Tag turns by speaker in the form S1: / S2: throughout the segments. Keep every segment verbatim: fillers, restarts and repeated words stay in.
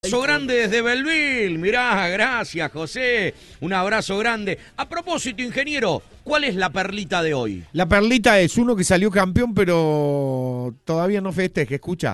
S1: Abrazo grande desde Belleville, mirá, gracias José, un abrazo grande. A propósito, ingeniero, ¿cuál es la perlita de hoy?
S2: La perlita es uno que salió campeón, pero todavía no festeja, escucha.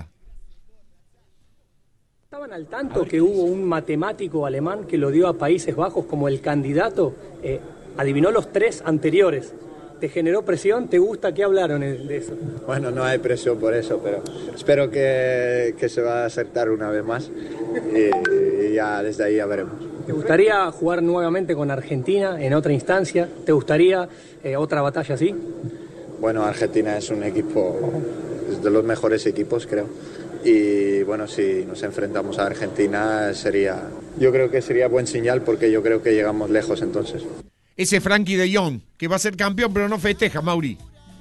S3: ¿Estaban al tanto que hubo un matemático alemán que lo dio a Países Bajos como el candidato? Eh, adivinó los tres anteriores. ¿Te generó presión? ¿Te gusta? ¿Qué hablaron de eso?
S4: Bueno, no hay presión por eso, pero espero que, que se va a acertar una vez más y, y ya desde ahí ya veremos.
S3: ¿Te gustaría jugar nuevamente con Argentina en otra instancia? ¿Te gustaría eh, otra batalla así?
S4: Bueno, Argentina es un equipo, es de los mejores equipos, creo. Y bueno, si nos enfrentamos a Argentina sería, yo creo que sería buen señal porque yo creo que llegamos lejos entonces.
S2: Ese Frankie de Jong, que va a ser campeón, pero no festeja, Mauri.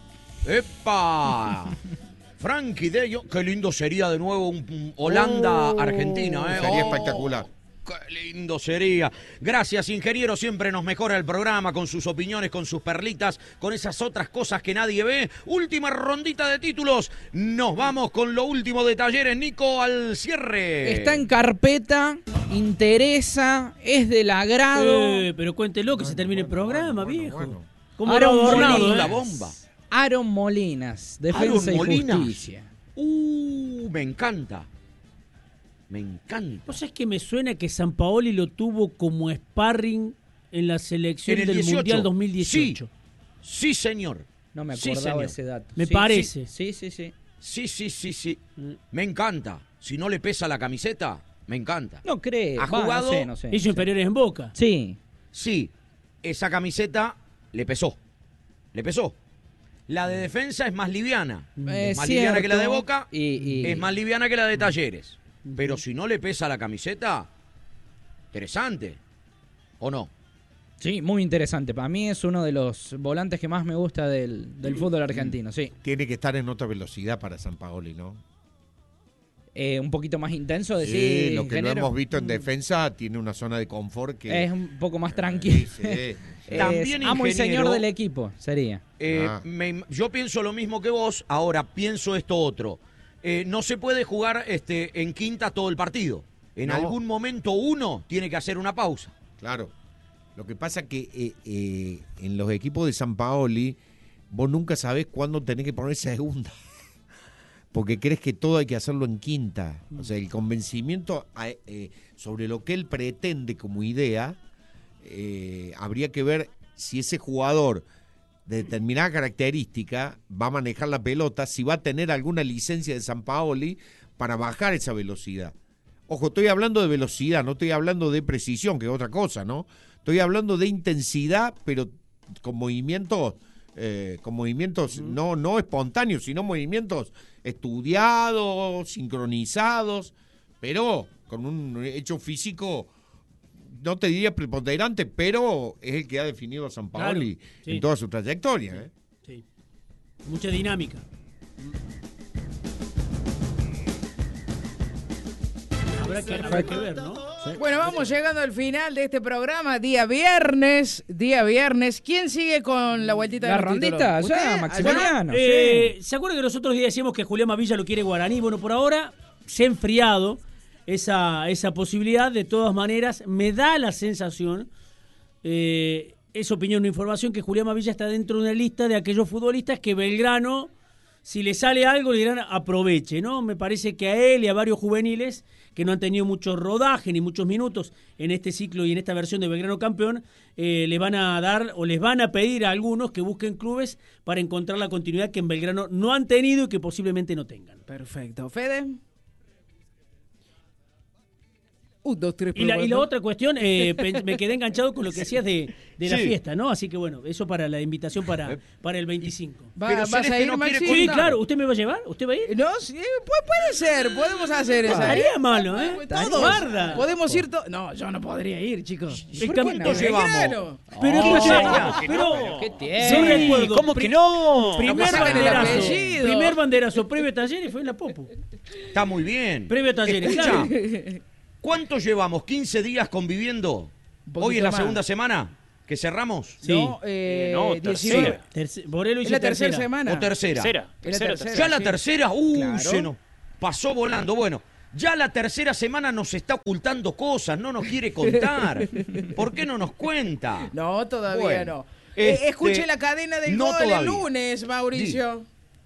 S1: ¡Epa! Frankie de Jong, qué lindo sería de nuevo un, un Holanda-Argentina,
S2: oh,
S1: ¿eh?
S2: Sería
S1: oh,
S2: espectacular.
S1: ¡Qué lindo sería! Gracias, ingeniero. Siempre nos mejora el programa con sus opiniones, con sus perlitas, con esas otras cosas que nadie ve. Última rondita de títulos. Nos vamos con lo último de Talleres. Nico, al cierre.
S5: Está en carpeta, interesa, es del agrado.
S6: Eh, pero cuéntelo que bueno, se termine bueno, el programa, bueno, viejo. Bueno.
S5: Como Aaron
S1: Molinas,
S5: ¿eh?
S1: La bomba.
S5: Aaron Molinas, Defensa
S1: Aaron
S5: y
S1: Molinas.
S5: Justicia.
S1: Uh, me encanta. Me encanta.
S6: ¿Vos sabés que me suena que Sampaoli lo tuvo como sparring en la selección
S1: en
S6: del
S1: dieciocho.
S6: Mundial dos mil dieciocho?
S1: Sí, sí señor.
S5: No me acordaba
S1: sí,
S5: ese dato.
S6: Me
S5: sí,
S6: parece.
S5: Sí, sí, sí.
S1: Sí, sí, sí, sí. Mm. Me encanta. Si no le pesa la camiseta, me encanta.
S5: No creo.
S1: ¿Ha
S5: Va,
S1: jugado?
S5: No sé, no sé,
S6: Hizo
S5: no
S6: inferiores
S5: sé.
S6: en Boca.
S5: Sí.
S1: Sí, esa camiseta le pesó. Le pesó. La de defensa es más liviana.
S5: Eh,
S1: es más
S5: cierto.
S1: liviana que la de Boca.
S5: Y, y...
S1: Es más liviana que la de Talleres. Pero si no le pesa la camiseta, interesante. ¿O no?
S5: Sí, muy interesante. Para mí es uno de los volantes que más me gusta del, del fútbol argentino, sí.
S2: Tiene que estar en otra velocidad para Sampaoli, ¿no?
S5: Eh, un poquito más intenso, decir.
S2: Sí, lo que
S5: ingeniero.
S2: lo hemos visto en defensa tiene una zona de confort que...
S5: Es un poco más tranquilo.
S2: Sí, sí.
S5: Es
S1: También,
S5: amo y señor
S1: ingeniero,
S5: del equipo, sería.
S1: Eh,
S2: ah.
S1: me, yo pienso lo mismo que vos, ahora pienso esto otro. Eh, no se puede jugar este, en quinta todo el partido. En
S2: no.
S1: algún momento uno tiene que hacer una pausa.
S2: Claro. Lo que pasa que eh, eh, en los equipos de Sampaoli vos nunca sabés cuándo tenés que poner segunda. Porque crees que todo hay que hacerlo en quinta. O sea, el convencimiento eh, sobre lo que él pretende como idea, eh, habría que ver si ese jugador de determinada característica va a manejar la pelota, si va a tener alguna licencia de Sampaoli para bajar esa velocidad. Ojo, estoy hablando de velocidad, no estoy hablando de precisión, que es otra cosa, ¿no? Estoy hablando de intensidad, pero con movimientos, eh, con movimientos uh-huh. no, no espontáneos, sino movimientos estudiados, sincronizados, pero con un hecho físico, no te diría preponderante, pero es el que ha definido a Sampaoli claro, sí. en toda su trayectoria. ¿eh?
S6: Sí. Mucha dinámica. Habrá que, habrá que ver, ¿no?
S7: Sí. Bueno, vamos llegando al final de este programa, día viernes, día viernes. ¿Quién sigue con la vueltita
S5: la
S7: de los
S5: rondita?
S7: títulos?
S5: Ya, Maximiliano.
S6: Eh,
S5: sí.
S6: ¿Se acuerdan que los otros días decíamos que Julián Mavilla lo quiere Guaraní? Bueno, por ahora se ha enfriado esa, esa posibilidad. De todas maneras, me da la sensación, eh, es opinión o información, que Julián Mavilla está dentro de una lista de aquellos futbolistas que Belgrano, si le sale algo, le dirán aproveche, ¿no? Me parece que a él y a varios juveniles que no han tenido mucho rodaje ni muchos minutos en este ciclo y en esta versión de Belgrano campeón, eh, le van a dar o les van a pedir a algunos que busquen clubes para encontrar la continuidad que en Belgrano no han tenido y que posiblemente no tengan.
S7: Perfecto. Fede. Un, dos, tres,
S6: y, la, y la otra cuestión, eh, me quedé enganchado con lo que decías de, de la
S1: sí.
S6: fiesta, ¿no? Así que bueno, eso para la invitación para, para el veinticinco.
S7: Va,
S1: Pero
S7: ¿Vas a ir,
S1: no
S7: Maxi?
S6: Sí, claro. ¿Usted me va a llevar? ¿Usted va a ir?
S7: No, sí, puede, puede ser, podemos hacer esa.
S6: Estaría ¿eh? malo, ¿eh?
S7: Todos.
S6: Guarda.
S7: Podemos ir todos. No, yo no podría ir, chicos.
S6: El camino
S1: llevamos.
S6: Pero,
S1: oh,
S6: pero,
S1: pero
S5: ¿qué
S6: tiene?
S5: tiene?
S6: ¿Cómo que no? Primer
S7: no
S6: banderazo. Primer banderazo previo a Talleres fue en la Popo.
S1: Está muy bien.
S6: Previo a Talleres,
S1: Escucha,
S6: claro.
S1: ¿Cuánto llevamos? ¿quince días conviviendo? ¿Hoy es la
S7: más.
S1: segunda semana que cerramos?
S6: Sí.
S7: No, eh,
S8: no,
S7: diecinueve.
S6: Terce- Borelo
S7: Es
S6: dice
S7: la tercera
S6: tercera.
S7: semana.
S1: ¿O tercera?
S8: Tercera.
S7: Es la
S8: tercera,
S7: tercera.
S1: ¿Ya la
S7: sí.
S1: tercera? ¡Uh!
S7: Claro.
S1: Se nos pasó volando. Bueno, Ya la tercera semana nos está ocultando cosas, no nos quiere contar. ¿Por qué no nos cuenta?
S7: No, todavía
S1: Bueno,
S7: no. Eh,
S1: este,
S7: escuche la cadena del
S1: no
S7: gol el
S1: todavía.
S7: lunes, Mauricio.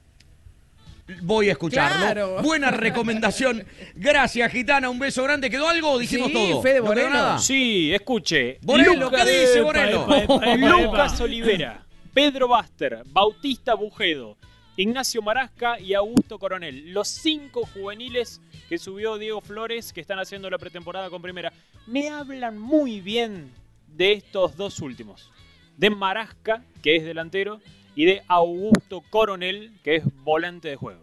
S1: Voy a escucharlo.
S7: Claro.
S1: Buena recomendación. Gracias, Gitana. Un beso grande. ¿Quedó algo? Dijimos
S7: Sí,
S1: todo.
S7: Fede
S1: ¿No quedó
S7: Borelo.
S1: nada?
S8: Sí, escuche.
S1: Borelo, ¿qué dice
S6: Epa,
S1: Borelo?
S6: epa, epa, epa,
S8: Lucas
S6: epa.
S8: Olivera, Pedro Baster, Bautista Bujedo, Ignacio Marasca y Augusto Coronel. Los cinco juveniles que subió Diego Flores que están haciendo la pretemporada con primera. Me hablan muy bien de estos dos últimos. De Marasca, que es delantero, y de Augusto Coronel, que es volante de juego.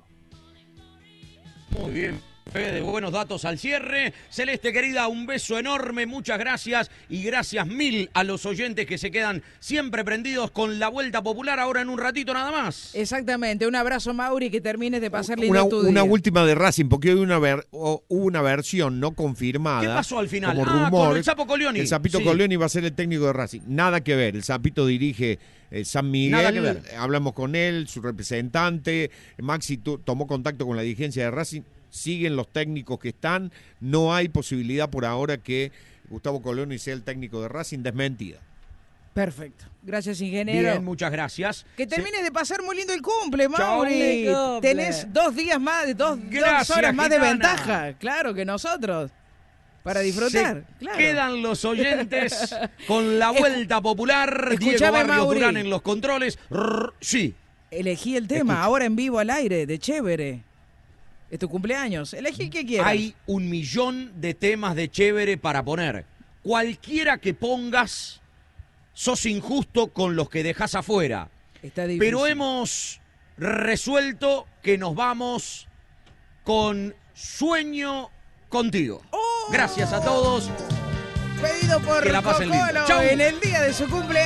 S1: Muy bien, Fede, buenos datos al cierre. Celeste, querida, un beso enorme, muchas gracias y gracias mil a los oyentes que se quedan siempre prendidos con la Vuelta Popular ahora en un ratito nada más.
S7: Exactamente. Un abrazo, Mauri, que termines de pasar lindo
S2: Una,
S7: tu
S2: una
S7: día.
S2: última de Racing, porque hoy una ver- o- hubo una versión no confirmada.
S1: ¿Qué pasó al final?
S2: Como
S1: Ah,
S2: rumor,
S1: con el Sapo Colioni.
S2: El Sapito
S1: Sí.
S2: Colioni va a ser el técnico de Racing. Nada que ver. El Sapito dirige eh, San Miguel.
S1: Nada que ver.
S2: Hablamos con él, su representante. Maxi tu- tomó contacto con la dirigencia de Racing. Siguen los técnicos que están. No hay posibilidad por ahora que Gustavo Colioni sea el técnico de Racing. Desmentida.
S7: Perfecto. Gracias, ingeniero.
S1: Bien, muchas gracias.
S7: Que
S1: Se-
S7: termines de pasar muy lindo el cumple,
S1: Chau.
S7: Mauri.
S5: Lindo cumple.
S7: Tenés dos días más, dos, dos
S1: Gracias,
S7: horas más de
S1: Gitana.
S7: ventaja. Claro que nosotros. Para disfrutar.
S1: Se
S7: Claro.
S1: Quedan los oyentes con la Vuelta Popular. Diego
S7: Escuchame,
S1: Barrios
S7: Mauri.
S1: Durán en los controles. Rrr, sí.
S7: Elegí el tema,
S1: Escucho.
S7: ahora en vivo al aire, de chévere. Es tu cumpleaños. Elegí el que quieras.
S1: Hay un millón de temas de chévere para poner. Cualquiera que pongas, sos injusto con los que dejás afuera.
S7: Está difícil.
S1: Pero hemos resuelto que nos vamos con Sueño Contigo.
S7: ¡Oh!
S1: Gracias a todos.
S7: Pedido por
S1: Que la pasen lindo.
S7: Cocolo
S1: Chau.
S7: en el día de su cumpleaños.